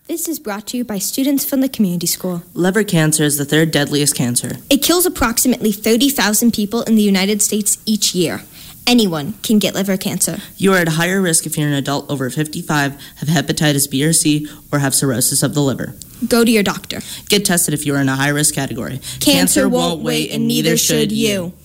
This is brought to you by students from the community school. Liver cancer is the third deadliest cancer. It kills approximately 30,000 people in the United States each year. Anyone can get liver cancer. You are at higher risk if you're an adult over 55, have hepatitis B or C, or have cirrhosis of the liver. Go to your doctor. Get tested if you are in a high-risk category. Cancer won't wait, and neither should you.